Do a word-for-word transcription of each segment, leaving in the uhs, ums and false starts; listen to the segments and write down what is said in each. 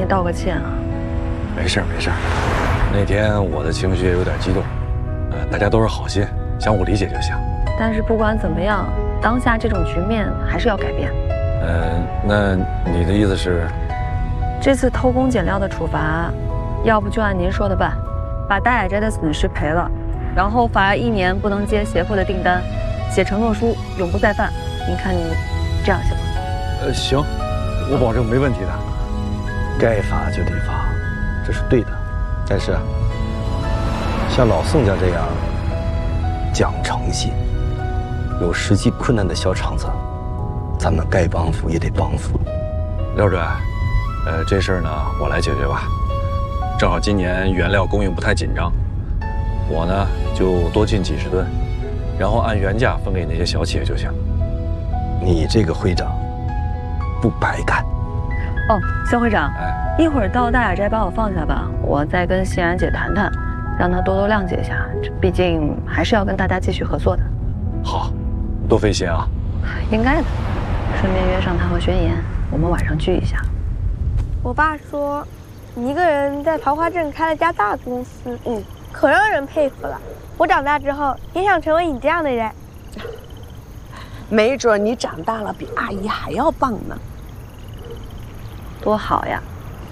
道个歉啊。 没事没事，那天我的情绪也有点激动，呃，大家都是好心，相互理解就行。 但是不管怎么样，当下这种局面还是要改变。 嗯，那你的意思是？ 这次偷工减料的处罚，要不就按您说的办，把大雅斋的损失赔了，然后罚一年不能接协会的订单，写承诺书，永不再犯。您看你这样行吗？ 呃，行，我保证没问题的。 该罚就得罚，这是对的。但是，像老宋家这样讲诚信、有实际困难的小厂子，咱们该帮扶也得帮扶。 廖主任，呃，这事儿呢，我来解决吧。正好今年原料供应不太紧张，我呢就多进几十吨，然后按原价分给那些小企业就行。 你这个会长不白干。 哦，肖会长， 哎， 一会儿到大雅斋把我放下吧，我再跟欣然姐谈谈，让她多多谅解一下，这毕竟还是要跟大家继续合作的。 好，多费心啊。 应该的，顺便约上她和宣言，我们晚上聚一下。 我爸说，你一个人在桃花镇开了家大公司，嗯，可让人佩服了。我长大之后也想成为你这样的人。 没准你长大了比阿姨还要棒呢。 多好呀！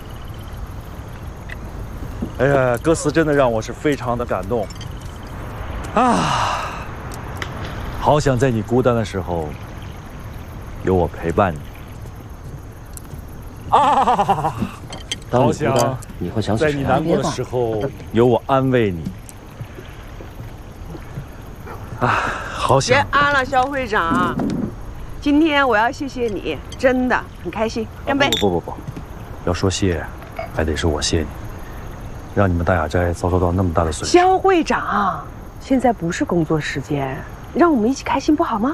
哎呀，歌词真的让我是非常的感动啊！好想在你孤单的时候有我陪伴你啊！好想你会想起在你难过的时候有我安慰你啊！好想别啊了，肖会长，今天我要谢谢你，真的很开心。干杯！ 不不不不不，要说谢，还得是我谢你，让你们大雅斋遭受到那么大的损失。 肖会长，现在不是工作时间，让我们一起开心不好吗？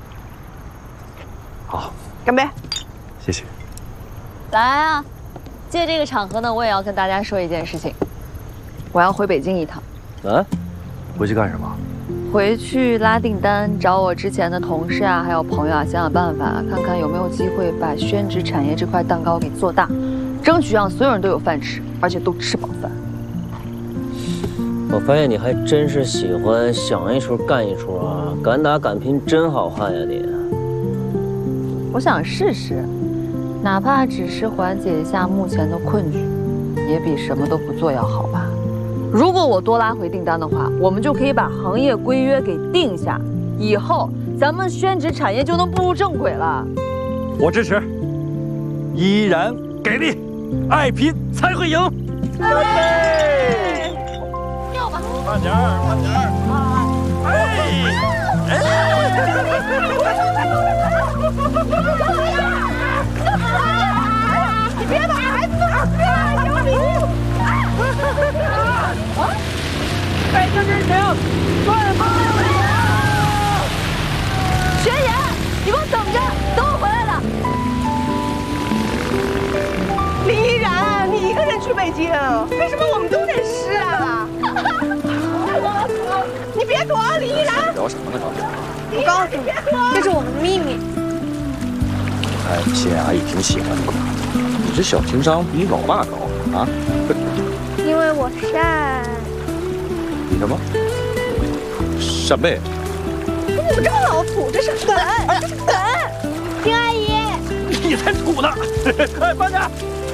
好， 干杯！ 谢谢。 来啊！借这个场合呢，我也要跟大家说一件事情，我要回北京一趟。 啊？回去干什么？ 回去拉订单，找我之前的同事啊，还有朋友啊，想想办法，看看有没有机会把宣纸产业这块蛋糕给做大，争取让所有人都有饭吃，而且都吃饱饭。 我发现你还真是喜欢想一出干一出啊，敢打敢拼，真好汉呀你！ 我想试试，哪怕只是缓解一下目前的困局，也比什么都不做要好吧。如果我多拉回订单的话，我们就可以把行业规约给定下，以后咱们宣纸产业就能步入正轨了。 我支持，依然给力，爱拼才会赢。干杯！ 要吧， 慢点儿，慢点儿。哎！ 你别把孩子弄死啊！小礼物。 北京之行，顺风了！ 宣言，你给我等着，等我回来了。 林依然，你一个人去北京，为什么我们都得湿啊？你别躲，林依然！ 聊什么呢？ 我告诉你，这是我们的秘密。 哎，谢阿姨挺喜欢你的，你这小情商比你老爸高啊！ 因为我善。 你什么？扇贝？ 你怎么这么老土？这是梗，这是梗。丁阿姨， 你才土呢！快慢点！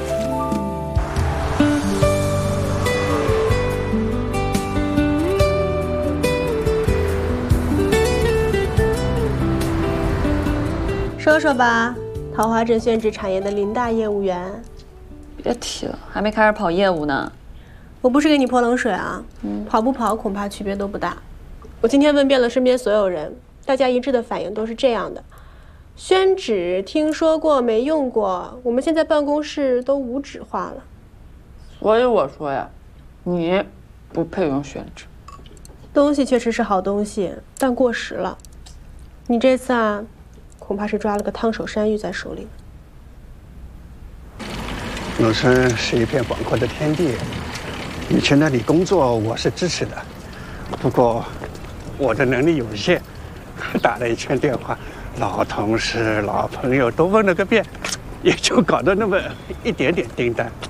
说说吧，桃花镇宣纸产业的林大业务员。 别提了，还没开始跑业务呢。 我不是给你泼冷水啊，嗯，跑不跑恐怕区别都不大。我今天问遍了身边所有人，大家一致的反应都是这样的：宣纸听说过没用过，我们现在办公室都无纸化了。 所以我说呀，你不配用宣纸。 东西确实是好东西，但过时了。你这次啊，恐怕是抓了个烫手山芋在手里。 农村是一片广阔的天地，你去那里工作，我是支持的。不过，我的能力有限，打了一圈电话，老同事、老朋友都问了个遍，也就搞到那么一点点订单。